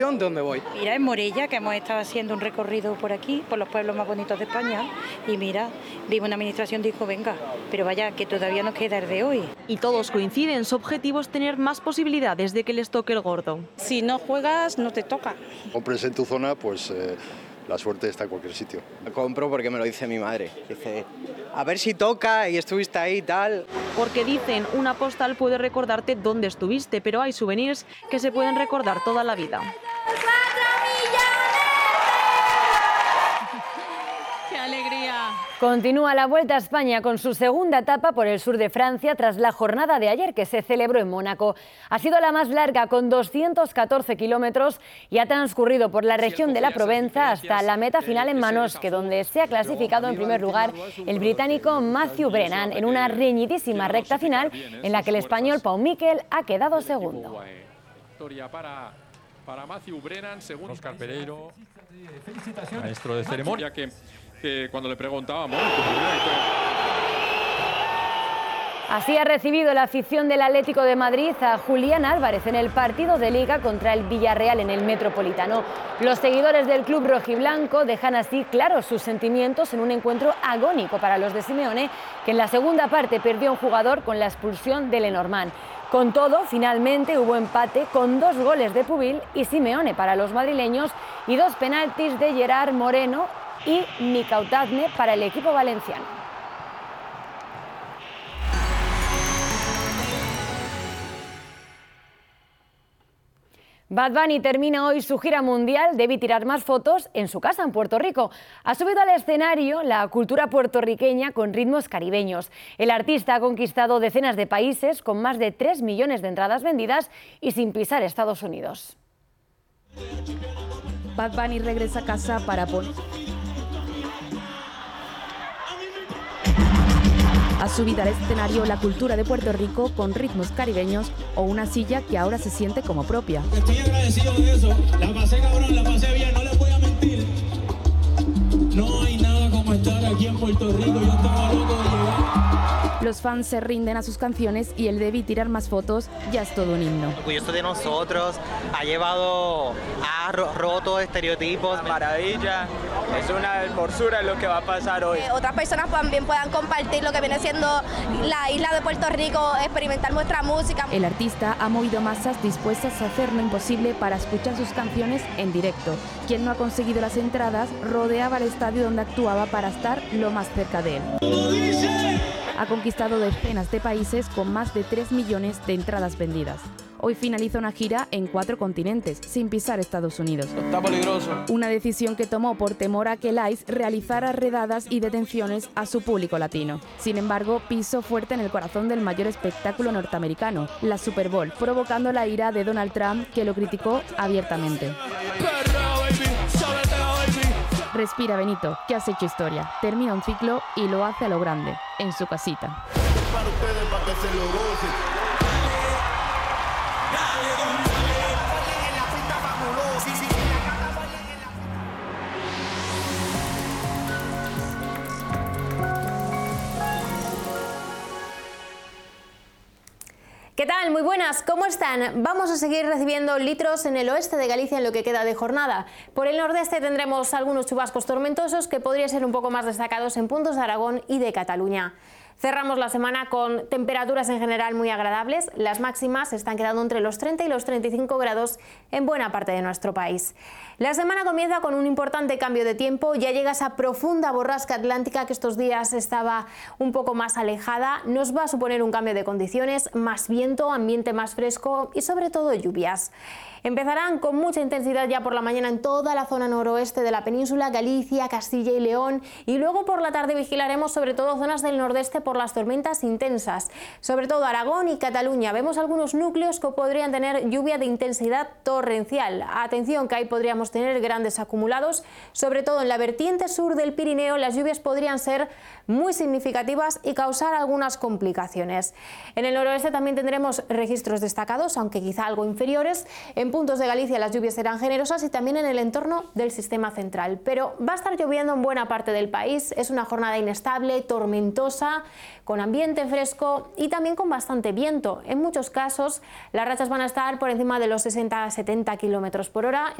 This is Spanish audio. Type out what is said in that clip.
¿Dónde voy? Mira, en Morella, que hemos estado haciendo un recorrido por aquí, por los pueblos más bonitos de España, y mira, vimos una administración dijo, venga, pero vaya, que todavía nos queda el de hoy. Y todos coinciden, su objetivo es tener más posibilidades de que les toque el gordo. Si no juegas, no te toca. Compres en tu zona, pues la suerte está en cualquier sitio. Lo compro porque me lo dice mi madre. Dice, a ver si toca y estuviste ahí y tal. Porque dicen, una postal puede recordarte dónde estuviste, pero hay souvenirs que se pueden recordar toda la vida. ¡Qué alegría! Continúa la Vuelta a España con su segunda etapa por el sur de Francia tras la jornada de ayer que se celebró en Mónaco. Ha sido la más larga con 214 kilómetros y ha transcurrido por la región de la Provenza hasta la meta final en Manosque, donde se ha clasificado en primer lugar el británico Matthew Brennan en una reñidísima recta final en la que el español Pau Miquel ha quedado segundo. Para Matthew Brennan, según Óscar Pereiro, maestro de ceremonia, que cuando le preguntábamos... Así ha recibido la afición del Atlético de Madrid a Julián Álvarez en el partido de Liga contra el Villarreal en el Metropolitano. Los seguidores del club rojiblanco dejan así claros sus sentimientos en un encuentro agónico para los de Simeone, que en la segunda parte perdió un jugador con la expulsión de Lenormand. Con todo, finalmente hubo empate con 2 goles de Pubil y Simeone para los madrileños y 2 penaltis de Gerard Moreno y Micautadne para el equipo valenciano. Bad Bunny termina hoy su gira mundial, debe tirar más fotos en su casa en Puerto Rico. Ha subido al escenario la cultura puertorriqueña con ritmos caribeños. El artista ha conquistado decenas de países con más de 3 millones de entradas vendidas y sin pisar Estados Unidos. Bad Bunny regresa a casa para poner... Ha subido al escenario la cultura de Puerto Rico con ritmos caribeños o una silla que ahora se siente como propia. Estoy agradecido de eso. La pasé cabrón, la pasé bien, no les voy a mentir. No hay nada como estar aquí en Puerto Rico. Yo estaba loco de llegar. Los fans se rinden a sus canciones y el debí tirar más fotos ya es todo un himno. Orgulloso de nosotros, ha roto estereotipos. Maravilla, es una hermosura lo que va a pasar hoy. Otras personas también puedan compartir lo que viene siendo la isla de Puerto Rico, experimentar nuestra música. El artista ha movido masas dispuestas a hacer lo imposible para escuchar sus canciones en directo. Quien no ha conseguido las entradas rodeaba el estadio donde actuaba para estar lo más cerca de él. Ha conquistado decenas de países con más de 3 millones de entradas vendidas. Hoy finaliza una gira en 4 continentes, sin pisar Estados Unidos. Está peligroso. Una decisión que tomó por temor a que el ICE realizara redadas y detenciones a su público latino. Sin embargo, pisó fuerte en el corazón del mayor espectáculo norteamericano, la Super Bowl, provocando la ira de Donald Trump, que lo criticó abiertamente. Respira, Benito, que has hecho historia. Termina un ciclo y lo hace a lo grande, en su casita. Para ustedes, para que se lo gocen. ¿Qué tal? Muy buenas, ¿cómo están? Vamos a seguir recibiendo litros en el oeste de Galicia en lo que queda de jornada. Por el nordeste tendremos algunos chubascos tormentosos que podrían ser un poco más destacados en puntos de Aragón y de Cataluña. Cerramos la semana con temperaturas en general muy agradables. Las máximas están quedando entre los 30 y los 35 grados en buena parte de nuestro país. La semana comienza con un importante cambio de tiempo. Ya llega esa profunda borrasca atlántica que estos días estaba un poco más alejada. Nos va a suponer un cambio de condiciones, más viento, ambiente más fresco y sobre todo lluvias. Empezarán con mucha intensidad ya por la mañana en toda la zona noroeste de la península, Galicia, Castilla y León, y luego por la tarde vigilaremos sobre todo zonas del nordeste por las tormentas intensas, sobre todo Aragón y Cataluña. Vemos algunos núcleos que podrían tener lluvia de intensidad torrencial. Atención, que ahí podríamos tener grandes acumulados, sobre todo en la vertiente sur del Pirineo. Las lluvias podrían ser muy significativas y causar algunas complicaciones. En el noroeste también tendremos registros destacados, aunque quizá algo inferiores. En puntos de Galicia las lluvias serán generosas y también en el entorno del sistema central. Pero va a estar lloviendo en buena parte del país. Es una jornada inestable, tormentosa. con ambiente fresco y también con bastante viento. En muchos casos las rachas van a estar por encima de los 60-70 km/h.